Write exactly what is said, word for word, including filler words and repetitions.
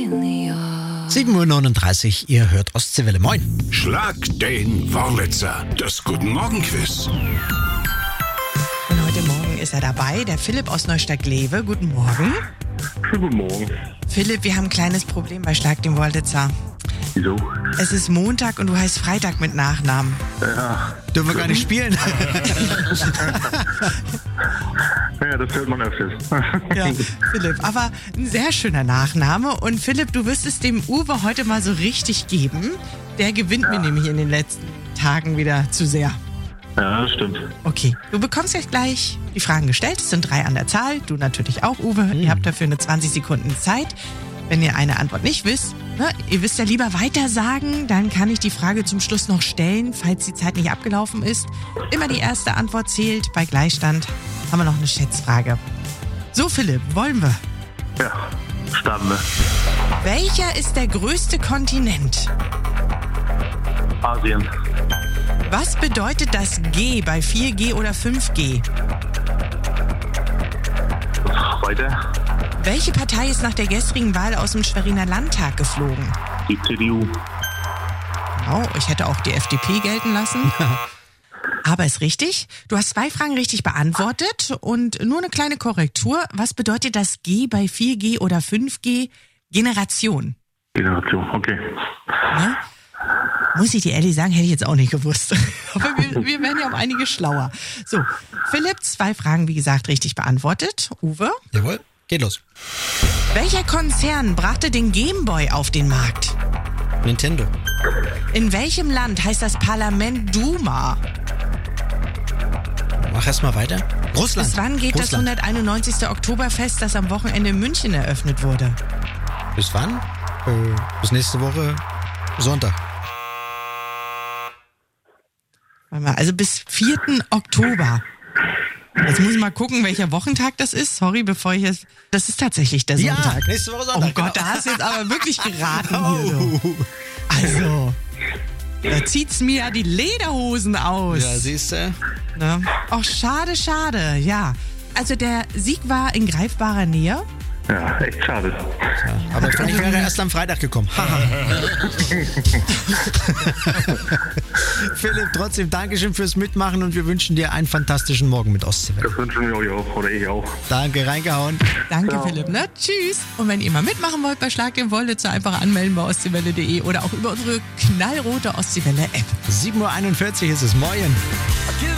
sieben Uhr neununddreißig, ihr hört Ostseewelle. Moin. Schlag den Wurlitzer, das Guten Morgen-Quiz. Und heute Morgen ist er dabei, der Philipp aus Neustadt-Glewe. Guten Morgen. Schönen guten Morgen. Philipp, wir haben ein kleines Problem bei Schlag den Wurlitzer. Wieso? Es ist Montag und du heißt Freitag mit Nachnamen. Ja. Dürfen wir gar nicht spielen. Ja, das hört man öfters. Ja, Philipp, aber ein sehr schöner Nachname. Und Philipp, du wirst es dem Uwe heute mal so richtig geben. Der gewinnt Ja. mir nämlich in den letzten Tagen wieder zu sehr. Ja, das stimmt. Okay, du bekommst jetzt gleich die Fragen gestellt. Es sind drei an der Zahl. Du natürlich auch, Uwe. Ihr habt dafür eine zwanzig Sekunden Zeit. Wenn ihr eine Antwort nicht wisst, ne, ihr wisst ja lieber weiter sagen, dann kann ich die Frage zum Schluss noch stellen, falls die Zeit nicht abgelaufen ist. Immer die erste Antwort zählt. Bei Gleichstand haben wir noch eine Schätzfrage. So, Philipp, wollen wir? Ja, starten wir. Welcher ist der größte Kontinent? Asien. Was bedeutet das G bei vier G oder fünf G? Weiter. Welche Partei ist nach der gestrigen Wahl aus dem Schweriner Landtag geflogen? Die C D U. Genau, ich hätte auch die F D P gelten lassen. Aber ist richtig. Du hast zwei Fragen richtig beantwortet und nur eine kleine Korrektur. Was bedeutet das G bei vier G oder fünf G? Generation. Generation, okay. Ne? Muss ich dir ehrlich sagen, hätte ich jetzt auch nicht gewusst. Aber wir, wir werden ja um einige schlauer. So, Philipp, zwei Fragen, wie gesagt, richtig beantwortet. Uwe? Jawohl, geht los. Welcher Konzern brachte den Gameboy auf den Markt? Nintendo. In welchem Land heißt das Parlament Duma? Mach erst mal weiter. Russland. Bis wann geht das Russland. hunderteinundneunzigste Oktoberfest, das am Wochenende in München eröffnet wurde? Bis wann? Äh, bis nächste Woche Sonntag. Warte mal, also bis vierten Oktober. Jetzt muss ich mal gucken, welcher Wochentag das ist. Sorry, bevor ich es... Das ist tatsächlich der Ja, Sonntag. nächste Woche Oh Sonntag. Gott, da hast du jetzt aber wirklich geraten hier. Du. Also, da zieht's mir ja die Lederhosen aus. Ja, siehst du. Ne? Ach, schade, schade, ja. Also der Sieg war in greifbarer Nähe. Ja, echt schade. Aber vielleicht wäre er erst am Freitag gekommen. Haha. Philipp, trotzdem Dankeschön fürs Mitmachen und wir wünschen dir einen fantastischen Morgen mit Ostseewelle. Das wünschen wir euch auch, oder ich auch. Danke, reingehauen. Danke, Ja. Philipp, ne? Tschüss. Und wenn ihr mal mitmachen wollt bei Schlag den Wurlitzer, einfach anmelden bei ostseewelle punkt de oder auch über unsere knallrote Ostseewelle-App. sieben Uhr einundvierzig ist es. Moin.